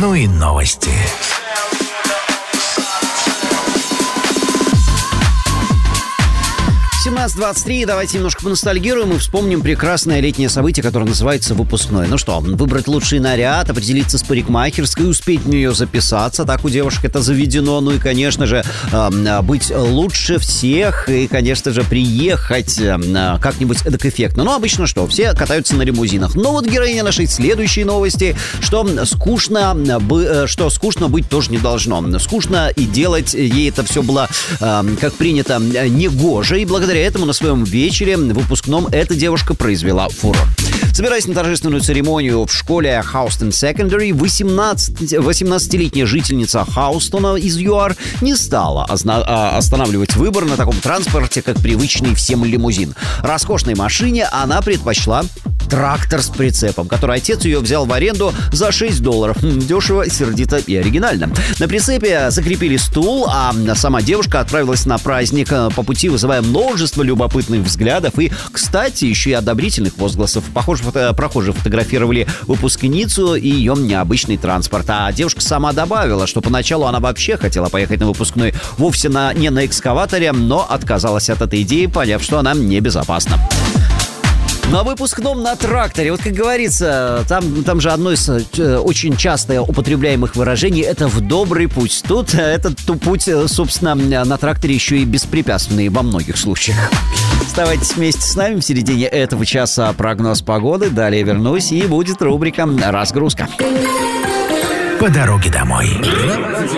Ну и новости. 17:23, давайте немножко поностальгируем и вспомним прекрасное летнее событие, которое называется выпускной. Ну что, выбрать лучший наряд, определиться с парикмахерской, успеть в нее записаться, так у девушек это заведено. Ну и, конечно же, быть лучше всех и, конечно же, приехать как-нибудь эдак-эффектно. Ну, обычно что? Все катаются на лимузинах. Но вот героиня нашей следующей новости, что скучно быть тоже не должно. Скучно и делать ей это все было, как принято, негоже. И благодаря этому на своем вечере выпускном эта девушка произвела фурор. Собираясь на торжественную церемонию в школе Houston Secondary, 18-летняя жительница Хаустона из ЮАР не стала останавливать выбор на таком транспорте, как привычный всем лимузин. Роскошной машине она предпочла трактор с прицепом, который отец ее взял в аренду за $6. Дешево, сердито и оригинально. На прицепе закрепили стул, а сама девушка отправилась на праздник, по пути вызывая множество любопытных взглядов и, кстати, еще и одобрительных возгласов. Похоже, прохожие фотографировали выпускницу и ее необычный транспорт. А девушка сама добавила, что поначалу она вообще хотела поехать на выпускной вовсе не на экскаваторе, но отказалась от этой идеи, поняв, что она небезопасна. На выпускном на тракторе, вот как говорится, там же одно из очень часто употребляемых выражений — это «в добрый путь». Тут этот путь, собственно, на тракторе еще и беспрепятственный во многих случаях. Оставайтесь вместе с нами в середине этого часа прогноз погоды. Далее вернусь, и будет рубрика «Разгрузка». По дороге домой.